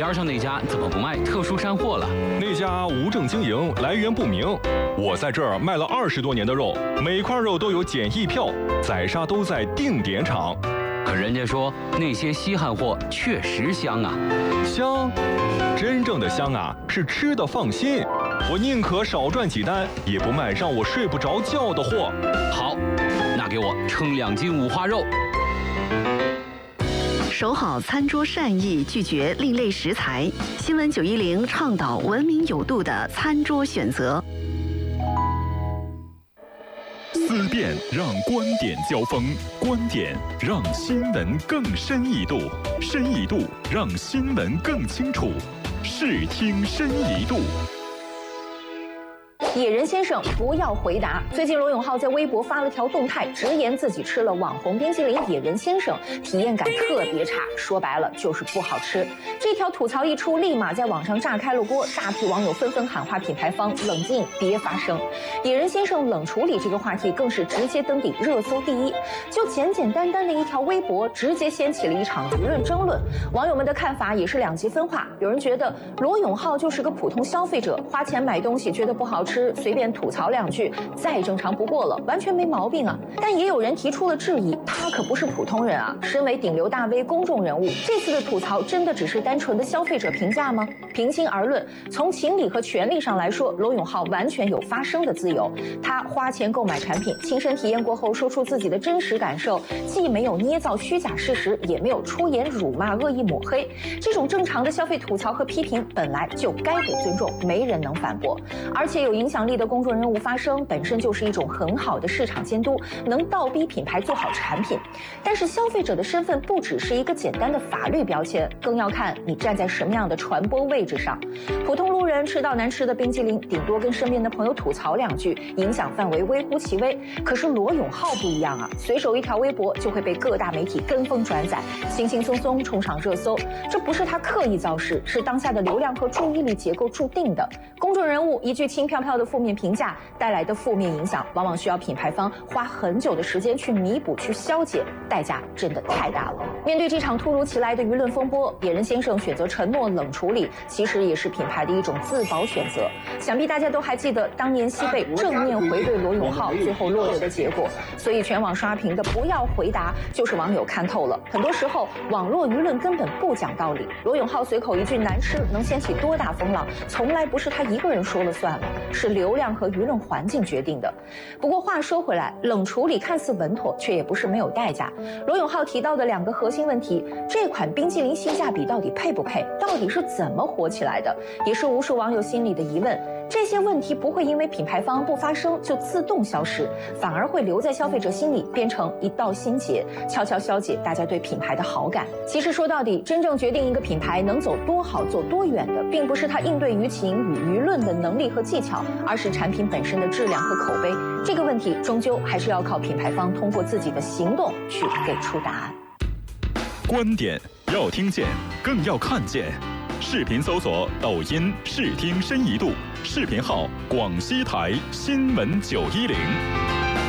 边上那家怎么不卖特殊山货了？ 那家无证经营，来源不明。我在这儿卖了20多年的肉，每块肉都有检疫票，宰杀都在定点场。 可人家说那些稀罕货确实香啊。 香？真正的香啊，是吃的放心。我宁可少赚几单，也不卖让我睡不着觉的货。 好，那给我称2斤五花肉。 守好餐桌善意，拒绝另类食材。新闻910倡导文明有度的餐桌选择。 思辨让观点交锋，观点让新闻更深一度，深一度让新闻更清楚。视听深一度。 野人先生不要回答。最近罗永浩在微博发了条动态，直言自己吃了网红冰淇淋野人先生，体验感特别差，说白了就是不好吃。这条吐槽一出，立马在网上炸开了锅，大批网友纷纷喊话品牌方冷静，别发声。野人先生冷处理这个话题更是直接登顶热搜第一，就简简单单的一条微博，直接掀起了一场舆论争论。网友们的看法也是两极分化，有人觉得罗永浩就是个普通消费者，花钱买东西觉得不好吃，随便吐槽2句，再正常不过了，完全没毛病啊。但也有人提出了质疑，他可不是普通人啊，身为顶流大 V 公众人物，这次的吐槽真的只是单纯的消费者评价吗？平心而论，从情理和权利上来说，罗永浩完全有发声的自由。他花钱购买产品，亲身体验过后说出自己的真实感受，既没有捏造虚假事实，也没有出言辱骂、恶意抹黑。这种正常的消费吐槽和批评本来就该给尊重，没人能反驳。而且有影响力的公众人物发声，本身就是一种很好的市场监督，能倒逼品牌做好产品。但是消费者的身份不只是一个简单的法律标签，更要看你站在什么样的传播位置上。普通路人吃到难吃的冰淇淋，顶多跟身边的朋友吐槽2句，影响范围微乎其微。可是罗永浩不一样啊，随手一条微博就会被各大媒体跟风转载，轻轻松松冲上热搜。这不是他刻意造势，是当下的流量和注意力结构注定的。公众人物一句轻飘飘的负面评价带来的负面影响，往往需要品牌方花很久的时间去弥补、去消解，代价真的太大了。面对这场突如其来的舆论风波，野人先生选择沉默冷处理，其实也是品牌的一种自保选择。想必大家都还记得当年西贝正面回怼罗永浩最后落得的结果，所以全网刷屏的不要回答，就是网友看透了。很多时候网络舆论根本不讲道理，罗永浩随口一句难吃能掀起多大风浪，从来不是他一个人说了算了，是流量和舆论环境决定的。不过话说回来，冷处理看似稳妥，却也不是没有代价。罗永浩提到的2个核心问题，这款冰淇淋性价比到底配不配，到底是怎么火起来的，也是无数网友心里的疑问。这些问题不会因为品牌方不发声就自动消失，反而会留在消费者心里，变成一道心结，悄悄消解大家对品牌的好感。其实说到底，真正决定一个品牌能走多好、走多远的，并不是它应对舆情与舆论的能力和技巧，而是产品本身的质量和口碑。这个问题终究还是要靠品牌方通过自己的行动去给出答案。 观点要听见，更要看见。视频搜索抖音视听深一度，视频号广西台新闻910。